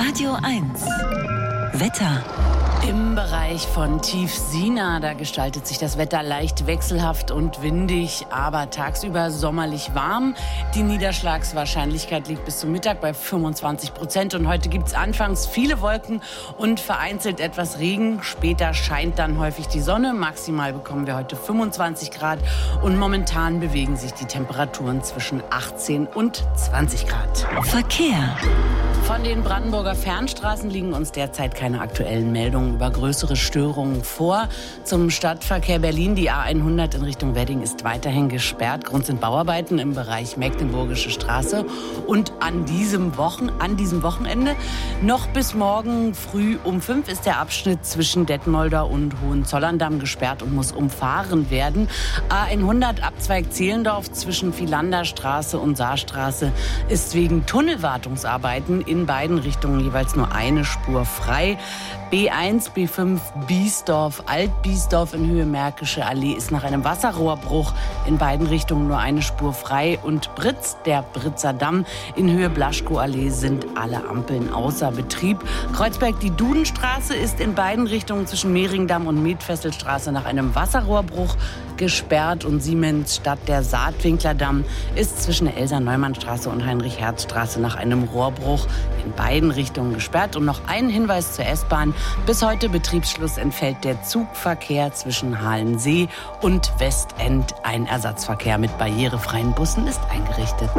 Radio 1 Wetter. Im Bereich von Tiefsina, da gestaltet sich das Wetter leicht wechselhaft und windig, aber tagsüber sommerlich warm. Die Niederschlagswahrscheinlichkeit liegt bis zum Mittag bei 25% und heute gibt es anfangs viele Wolken und vereinzelt etwas Regen. Später scheint dann häufig die Sonne. Maximal bekommen wir heute 25 Grad und momentan bewegen sich die Temperaturen zwischen 18 und 20 Grad. Verkehr. Von den Brandenburger Fernstraßen liegen uns derzeit keine aktuellen Meldungen über größere Störungen vor. Zum Stadtverkehr Berlin, die A100 in Richtung Wedding ist weiterhin gesperrt. Grund sind Bauarbeiten im Bereich Mecklenburgische Straße. Und an diesem Wochenende noch bis morgen früh um 5 ist der Abschnitt zwischen Detmolder und Hohenzollern-Damm gesperrt und muss umfahren werden. A100 Abzweig Zehlendorf zwischen Philanderstraße und Saarstraße ist wegen Tunnelwartungsarbeiten in beiden Richtungen jeweils nur eine Spur frei. B1, B5, Biesdorf, Alt-Biesdorf in Höhe Märkische Allee ist nach einem Wasserrohrbruch in beiden Richtungen nur eine Spur frei. Und Britz, der Britzer Damm in Höhe Blaschko-Allee sind alle Ampeln außer Betrieb. Kreuzberg, die Dudenstraße ist in beiden Richtungen zwischen Mehringdamm und Medfesselstraße nach einem Wasserrohrbruch gesperrt. Und Siemens Stadt, der Saatwinklerdamm ist zwischen der Elsa-Neumann-Straße und Heinrich-Herz-Straße nach einem Rohrbruch in beiden Richtungen gesperrt. Und noch ein Hinweis zur S-Bahn. Bis heute Betriebsschluss entfällt der Zugverkehr zwischen Halensee und Westend. Ein Ersatzverkehr mit barrierefreien Bussen ist eingerichtet.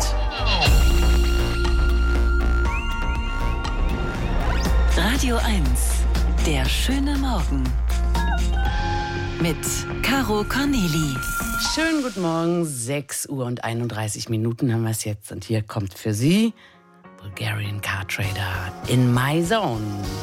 Radio 1, der schöne Morgen. Mit Caro Corneli. Schönen guten Morgen, 6 Uhr und 31 Minuten haben wir es jetzt. Und hier kommt für Sie Bulgarian Car Trader in My Zone.